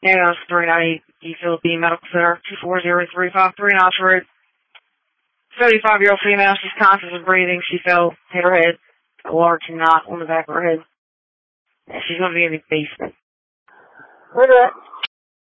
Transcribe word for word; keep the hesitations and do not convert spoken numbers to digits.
Yeah, that's three ninety East Philippine Medical Center, two four zero three five three nine Road. seventy-five-year-old female, she's conscious of breathing. She fell, hit her head, a large knot on the back of her head. Yeah, she's going to be in the basement. Where at?